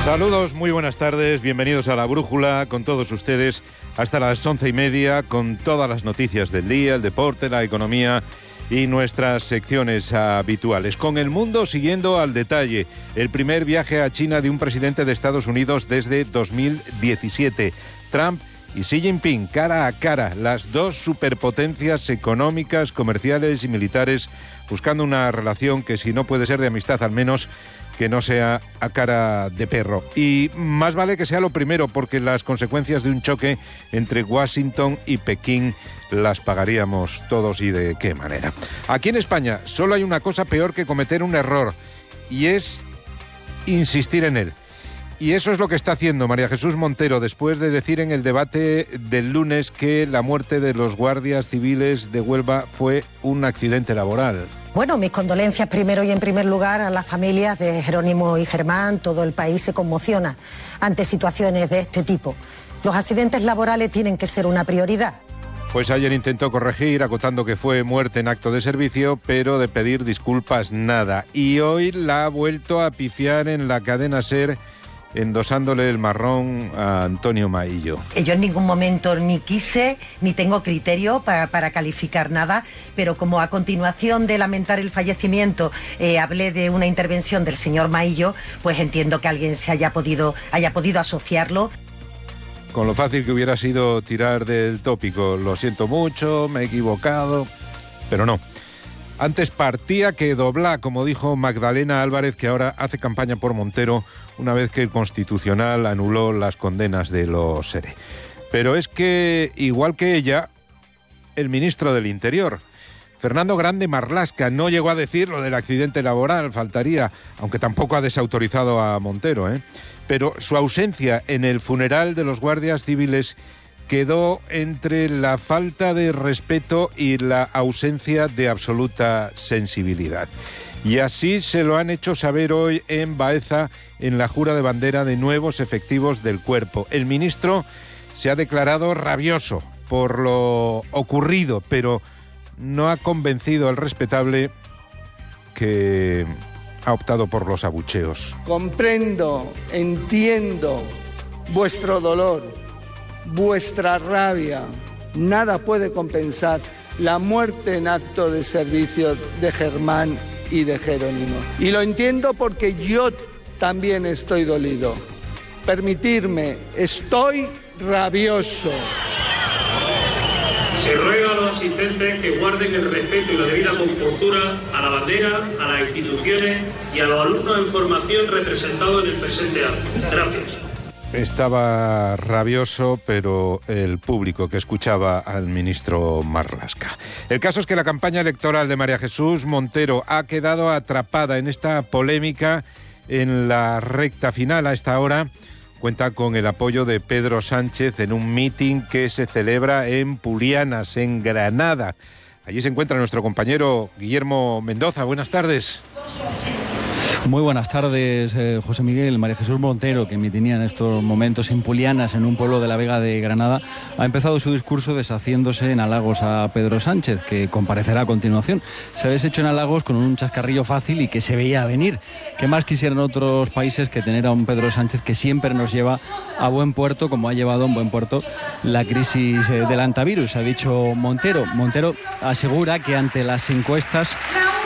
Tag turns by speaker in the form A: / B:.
A: Saludos, muy buenas tardes, bienvenidos a La Brújula, con todos ustedes hasta las 11:30, con todas las noticias del día, el deporte, la economía y nuestras secciones habituales. Con el mundo siguiendo al detalle el primer viaje a China de un presidente de Estados Unidos desde 2017. Trump y Xi Jinping, cara a cara, las dos superpotencias económicas, comerciales y militares, buscando una relación que, si no puede ser de amistad, al menos que no sea a cara de perro. Y más vale que sea lo primero, porque las consecuencias de un choque entre Washington y Pekín las pagaríamos todos, y de qué manera. Aquí en España solo hay una cosa peor que cometer un error, y es insistir en él. Y eso es lo que está haciendo María Jesús Montero, después de decir en el debate del lunes que la muerte de los guardias civiles de Huelva fue un accidente laboral.
B: Bueno, mis condolencias primero y en primer lugar a las familias de Jerónimo y Germán. Todo el país se conmociona ante situaciones de este tipo. Los accidentes laborales tienen que ser una prioridad.
A: Pues ayer intentó corregir, acotando que fue muerte en acto de servicio, pero de pedir disculpas nada. Y hoy la ha vuelto a pifiar en la cadena SER, endosándole el marrón a Antonio Maillo.
C: Yo en ningún momento ni quise, ni tengo criterio para calificar nada, pero como a continuación de lamentar el fallecimiento hablé de una intervención del señor Maillo, pues entiendo que alguien se haya podido asociarlo.
A: Con lo fácil que hubiera sido tirar del tópico, lo siento mucho, me he equivocado, pero no. Antes partía que dobla, como dijo Magdalena Álvarez, que ahora hace campaña por Montero una vez que el Constitucional anuló las condenas de los SERE. Pero es que, igual que ella, el ministro del Interior, Fernando Grande Marlaska, no llegó a decir lo del accidente laboral, faltaría, aunque tampoco ha desautorizado a Montero, Pero su ausencia en el funeral de los guardias civiles quedó entre la falta de respeto y la ausencia de absoluta sensibilidad. Y así se lo han hecho saber hoy en Baeza, en la jura de bandera de nuevos efectivos del cuerpo. El ministro se ha declarado rabioso por lo ocurrido, pero no ha convencido al respetable, que ha optado por los abucheos.
D: Comprendo, entiendo vuestro dolor, vuestra rabia. Nada puede compensar la muerte en acto de servicio de Germán y de Jerónimo. Y lo entiendo porque yo también estoy dolido. Permitirme, estoy rabioso.
E: Se ruega a los asistentes que guarden el respeto y la debida compostura a la bandera, a las instituciones y a los alumnos en formación representados en el presente acto. Gracias.
A: Estaba rabioso, pero el público que escuchaba al ministro Marlaska. El caso es que la campaña electoral de María Jesús Montero ha quedado atrapada en esta polémica en la recta final. A esta hora cuenta con el apoyo de Pedro Sánchez en un mitin que se celebra en Pulianas, en Granada. Allí se encuentra nuestro compañero Guillermo Mendoza. Buenas tardes.
F: Muy buenas tardes, José Miguel. María Jesús Montero, que mitinía en estos momentos en Pulianas, en un pueblo de la Vega de Granada, ha empezado su discurso deshaciéndose en halagos a Pedro Sánchez, que comparecerá a continuación. Se ha deshecho en halagos con un chascarrillo fácil y que se veía venir. ¿Qué más quisieran otros países que tener a un Pedro Sánchez que siempre nos lleva a buen puerto, como ha llevado a un buen puerto la crisis del antivirus? Ha dicho Montero. Montero asegura que ante las encuestas